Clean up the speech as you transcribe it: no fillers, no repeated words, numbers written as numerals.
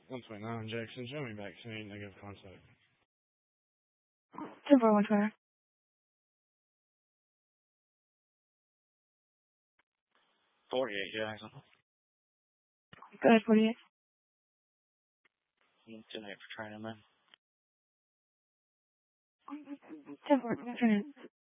129, Jackson. Show me vaccine, negative contact. 10-4, 48, Jackson. Go ahead, 48. Too late for training, man. 10-4,